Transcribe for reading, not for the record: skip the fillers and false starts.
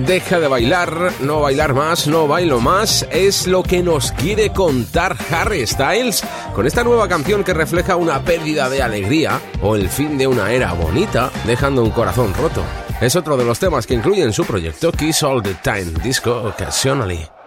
deja de bailar, no bailar más, no bailo más, es lo que nos quiere contar Harry Styles con esta nueva canción que refleja una pérdida de alegría o el fin de una era bonita, dejando un corazón roto. Es otro de los temas que incluye en su proyecto Kiss All the Time, Disco Occasionally.